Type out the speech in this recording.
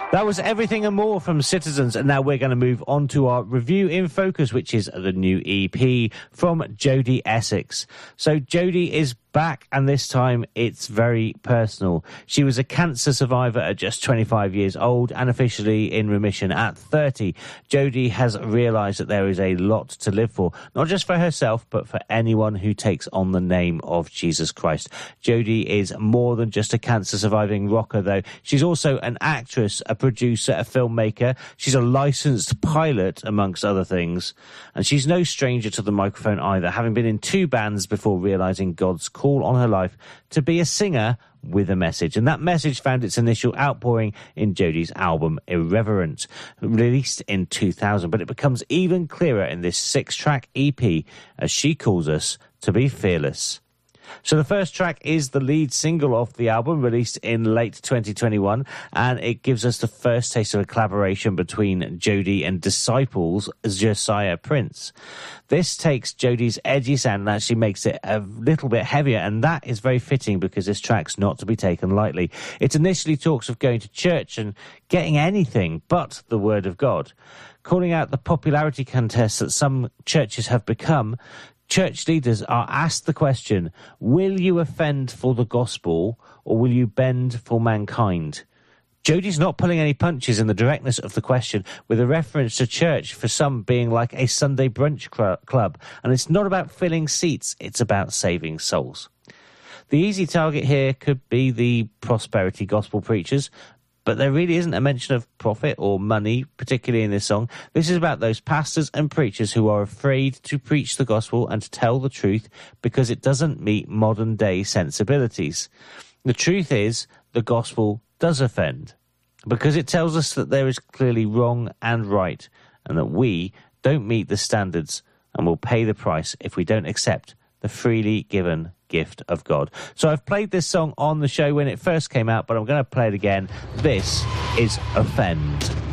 That was Everything and More from Citizens, and now we're going to move on to our review in focus, which is the new EP from Jodie Essex. So Jodie is back, and this time it's very personal. She was a cancer survivor at just 25 years old and officially in remission at 30. Jodie has realised that there is a lot to live for, not just for herself, but for anyone who takes on the name of Jesus Christ. Jodie is more than just a cancer-surviving rocker, though. She's also an actress, a producer, a filmmaker. She's a licensed pilot, amongst other things. And she's no stranger to the microphone either, having been in 2 bands before realising God's call on her life to be a singer with a message. And that message found its initial outpouring in Jodie's album Irreverent, released in 2000. But it becomes even clearer in this 6-track EP as she calls us to be fearless. So the first track is the lead single off the album, released in late 2021, and it gives us the first taste of a collaboration between Jodie and Disciples' Josiah Prince. This takes Jodie's edgy sound and actually makes it a little bit heavier, and that is very fitting because this track's not to be taken lightly. It initially talks of going to church and getting anything but the Word of God. Calling out the popularity contest that some churches have become, church leaders are asked the question, will you offend for the gospel or will you bend for mankind? Jodie's not pulling any punches in the directness of the question, with a reference to church for some being like a Sunday brunch club. And it's not about filling seats, it's about saving souls. The easy target here could be the prosperity gospel preachers, but there really isn't a mention of profit or money, particularly in this song. This is about those pastors and preachers who are afraid to preach the gospel and to tell the truth because it doesn't meet modern-day sensibilities. The truth is, the gospel does offend, because it tells us that there is clearly wrong and right, and that we don't meet the standards and will pay the price if we don't accept the freely given gift of God. So I've played this song on the show when it first came out, but I'm going to play it again. This is Offend.